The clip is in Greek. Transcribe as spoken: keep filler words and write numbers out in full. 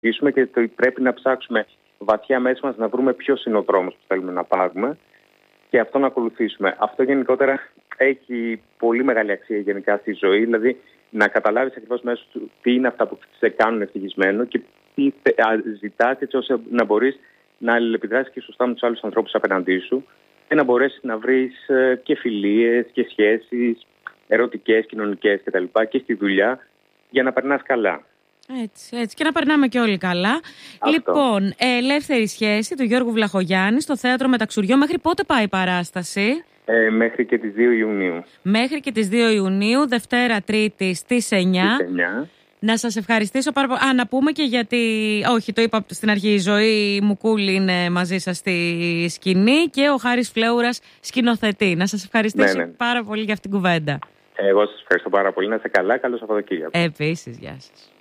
συνεχίσουμε και το πρέπει να ψάξουμε βαθιά μέσα μας να βρούμε ποιος είναι ο δρόμος που θέλουμε να πάρουμε και αυτό να ακολουθήσουμε. Αυτό γενικότερα έχει πολύ μεγάλη αξία γενικά στη ζωή, δηλαδή να καταλάβεις ακριβώς μέσα σου τι είναι αυτά που σε κάνουν ευτυχισμένο και τι ζητάς, έτσι ώστε να μπορείς να αλληλεπιδράσεις και σωστά με τους άλλους ανθρώπους απέναντί σου και να μπορέσεις να βρεις και φιλίες και σχέσεις ερωτικές, κοινωνικές κτλ. Και στη δουλειά για να περνάς καλά. Έτσι, έτσι. Και να περνάμε και όλοι καλά. Αυτό. Λοιπόν, Ελεύθερη Σχέση του Γιώργου Βλαχογιάννη στο Θέατρο Μεταξουριών. Μέχρι πότε πάει η παράσταση? Ε, μέχρι και τις δύο Ιουνίου. Μέχρι και τις δύο Ιουνίου, Δευτέρα Τρίτη στις εννιά. Στις εννιά. Να σας ευχαριστήσω πάρα πολύ. Α, να πούμε και γιατί, όχι, το είπα στην αρχή, η Ζωή Μουκούλη είναι μαζί σας στη σκηνή και ο Χάρης Φλέουρας σκηνοθετεί. Να σας ευχαριστήσω ναι, ναι. πάρα πολύ για αυτήν την κουβέντα. Εγώ σας ευχαριστώ πάρα πολύ. Να είστε καλά. Καλό Σαββατοκύριακο. Επίσης, γεια σας.